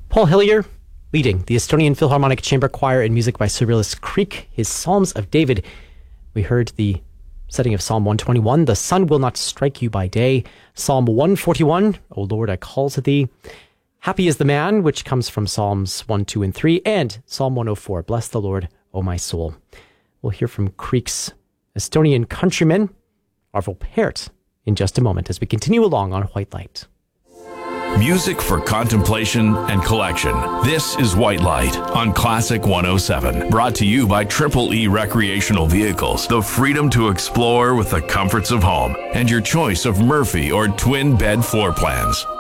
Paul Hillier leading the Estonian Philharmonic Chamber Choir in music by Surrealist Creek, his Psalms of David. We heard the setting of Psalm 121, the sun will not strike you by day. Psalm 141, O Lord, I call to thee. Happy is the man, which comes from Psalms 1, 2, and 3, and Psalm 104, bless the Lord, O my soul. We'll hear from Creek's Estonian countryman, Arvo Pärt, in just a moment as we continue along on White Light. Music for contemplation and collection. This is White Light on Classic 107. Brought to you by Triple E Recreational Vehicles. The freedom to explore with the comforts of home. And your choice of Murphy or twin bed floor plans.